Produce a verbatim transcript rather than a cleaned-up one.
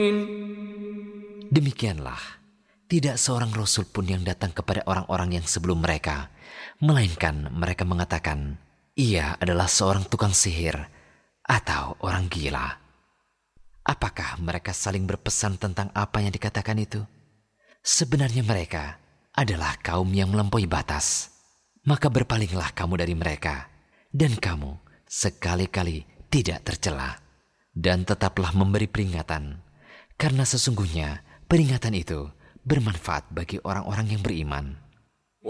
Demikianlah, tidak seorang rasul pun yang datang kepada orang-orang yang sebelum mereka, melainkan mereka mengatakan, ia adalah seorang tukang sihir atau orang gila. Apakah mereka saling berpesan tentang apa yang dikatakan itu? Sebenarnya mereka adalah kaum yang melampaui batas. Maka berpalinglah kamu dari mereka, dan kamu sekali-kali tidak tercela. Dan tetaplah memberi peringatan, karena sesungguhnya peringatan itu bermanfaat bagi orang-orang yang beriman.